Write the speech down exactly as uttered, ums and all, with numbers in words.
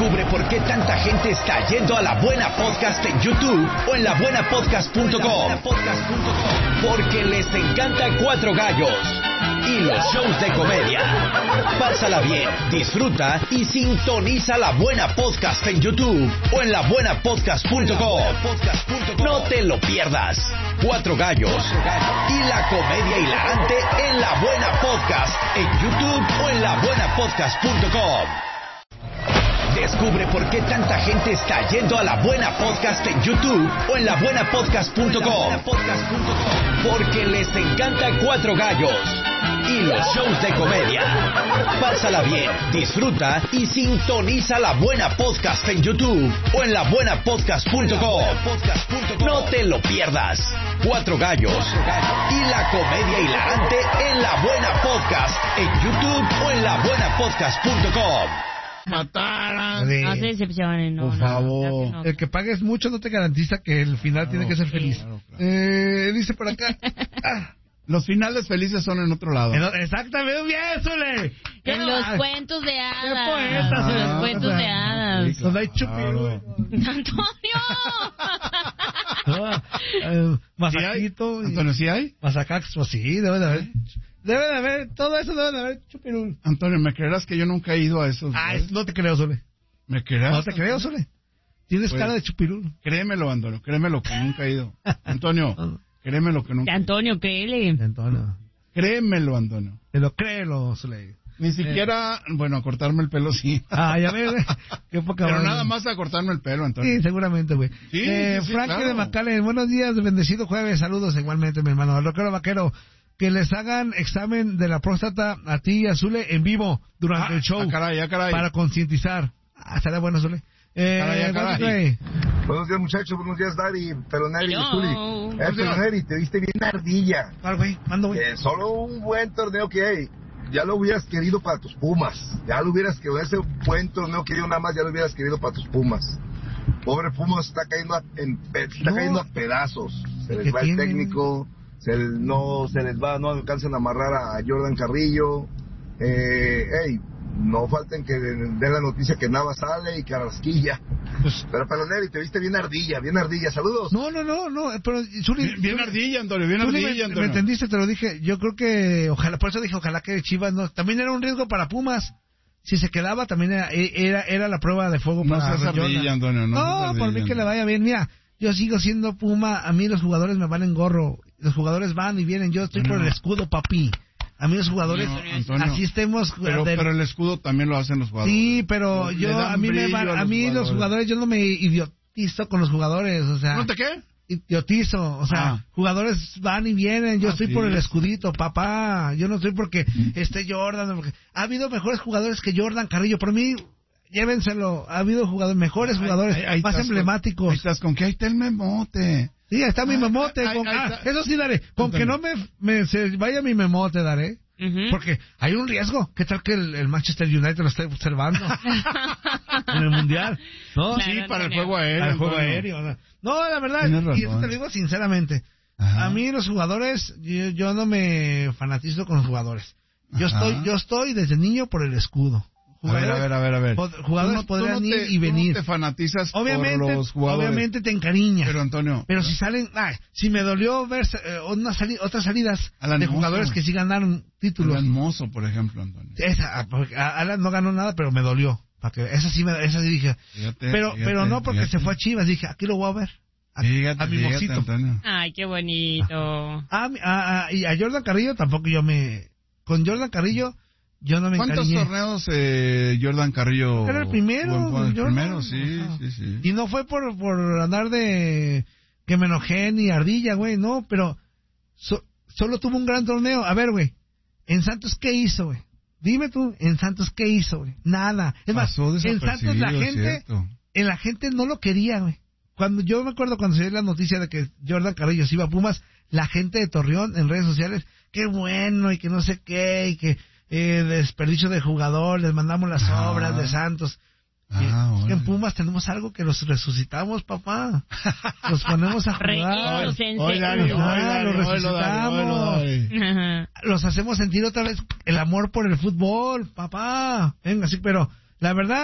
Descubre por qué tanta gente está yendo a La Buena Podcast en YouTube o en la buena podcast punto com. Porque les encanta Cuatro Gallos y los shows de comedia. Pásala bien, disfruta y sintoniza La Buena Podcast en YouTube o en la buena podcast punto com. No te lo pierdas. Cuatro Gallos y la comedia hilarante en La Buena Podcast en YouTube o en la buena podcast punto com. Descubre por qué tanta gente está yendo a La Buena Podcast en YouTube o en la buena podcast punto com. Porque les encanta Cuatro Gallos y los shows de comedia. Pásala bien, disfruta y sintoniza La Buena Podcast en YouTube o en la buena podcast punto com. No te lo pierdas. Cuatro Gallos y la comedia hilarante en La Buena Podcast en YouTube o en la buena podcast punto com. Mataran. Sí. No se decepcionen, no. Por no, favor. no. El que pagues mucho no te garantiza que el final claro, tiene que ser feliz. Claro, claro. Eh, dice por acá. Ah. Los finales felices son en otro lado. En, exactamente, bien, Zule. En los ah, cuentos de hadas. Poetas, en ah, los cuentos ah, de hadas. Donde hay chupirú. ¡Antonio! No, eh, Masaquito. ¿Sí Antonio, ¿sí hay? Masacax, pues sí, debe de haber. Debe de haber, todo eso debe de haber chupirul. Antonio, ¿me creerás que yo nunca he ido a esos? Ah, no te creo, Zule. ¿Me creerás? No te creo, Zule. Tienes pues, cara de chupirul. Créemelo, Antonio, créemelo que nunca he ido. Antonio, créemelo que nunca he ido. Antonio, créele. Antonio. Créemelo, Antonio. Te lo créelo, Zule. Ni siquiera, eh. bueno, a cortarme el pelo sí. Ah, ya ves, qué poca Pero madre. nada más a cortarme el pelo, Antonio. Sí, seguramente, güey. Sí, eh, sí, sí, Frankie claro. de McAllen, buenos días, bendecido jueves, saludos igualmente, mi hermano. Al rockero vaquero, que les hagan examen de la próstata a ti y a Zule en vivo durante ah, el show. Ah, caray, ah, caray. Para concientizar. Ah, estaría bueno, Zule. Eh, caray, ah, caray. Buenos días, muchachos, buenos días, Dari, Peloneri y Zuli. Eh, Peloneri, te viste bien ardilla. Claro, güey, mando, güey. Eh, solo un buen torneo que hay. Ya lo hubieras querido para tus Pumas. Ya lo hubieras querido. Ese buen torneo que yo nada más ya lo hubieras querido para tus Pumas. Pobre Pumas está cayendo a, en, está no. cayendo a pedazos. Se les va el tienen? técnico. Se les, no se les va, no alcanzan a amarrar a Jordan Carrillo. Eh, hey, no falten que den la noticia que Nava sale y Carrasquilla. Pues, pero Peloneri, te viste bien ardilla, bien ardilla. Saludos. No, no, no, no. Pero Zuli, bien, bien ardilla, Antonio, bien Zuli, ardilla, Antonio. Me entendiste, te lo dije. Yo creo que, ojalá, por eso dije, ojalá que Chivas no. También era un riesgo para Pumas. Si se quedaba, también era, era, era la prueba de fuego no para seas ardilla, Antonio, no, no seas ardilla, por mí que le vaya bien. Mira, yo sigo siendo Puma. A mí los jugadores me van en gorro. Los jugadores van y vienen. Yo estoy no. por el escudo, papi. A mí los jugadores, no, Antonio, así estemos. Pero, del... pero el escudo también lo hacen los jugadores. Sí, pero le yo, a mí me van, a, a mí jugadores. Los jugadores, yo no me idiotizo con los jugadores, o sea. ¿No te qué? Idiotizo, o sea, ah. jugadores van y vienen, yo ah, estoy sí. por el escudito, papá. Yo no estoy porque esté Jordan, porque ha habido mejores jugadores que Jordan Carrillo, por mí. Llévenselo, ha habido jugadores, mejores jugadores, ahí, ahí más emblemáticos. Con, ahí estás, con que ahí está el memote. Sí, ahí está mi memote. Ay, con, ay, ah, ay, eso sí, daré. Con que no me, me se vaya mi memote, daré. Uh-huh. Porque hay un riesgo. ¿Qué tal que el, el Manchester United lo esté observando en el Mundial? ¿No? Sí, claro, para no, el juego aéreo. Para el juego aéreo. No, no la verdad, y eso te lo digo sinceramente. Ajá. A mí los jugadores, yo, yo no me fanatizo con los jugadores. Yo Ajá. estoy yo estoy desde niño por el escudo. A ver, a ver, a ver, a ver. Jugadores no, podrían no te, ir y venir. Tú no te fanatizas obviamente, por los jugadores. Obviamente te encariñas. Pero, Antonio... Pero si salen... Ay, si me dolió ver eh, una sali- otras salidas Alan de Mozo. Jugadores que sí ganaron títulos. Alan Mozo, por ejemplo, Antonio. Esa, porque Alan no ganó nada, pero me dolió. Para que, esa sí me... Esa sí dije... Fíjate, pero fíjate, pero no porque fíjate. se fue a Chivas. Dije, aquí lo voy a ver. A, fíjate, a mi fíjate, mocito. Antonio. Ay, qué bonito. A, a, a, y a Jordan Carrillo tampoco yo me... Con Jordan Carrillo... Yo no me ¿Cuántos encariñé. torneos eh, Jordan Carrillo? Era el primero. Buen, el Jordan, primero, sí, ajá. sí, sí. Y no fue por, por andar de que me enojé ni ardilla, güey, no, pero so, solo tuvo un gran torneo. A ver, güey, en Santos, ¿qué hizo, güey? Dime tú, en Santos, ¿qué hizo, güey? Nada. Es más, en Santos la gente, en la gente no lo quería, güey. Cuando yo me acuerdo cuando se dio la noticia de que Jordan Carrillo se iba a Pumas, la gente de Torreón en redes sociales, qué bueno y que no sé qué y que eh, desperdicio de jugador, les mandamos las ah. obras de Santos. Ah, es que en Pumas tenemos algo que los resucitamos, papá. Los ponemos a jugar. Hoy, Dani, ah, los resucitamos. Hoy, hoy. Los hacemos sentir otra vez el amor por el fútbol, papá. Venga, sí, pero la verdad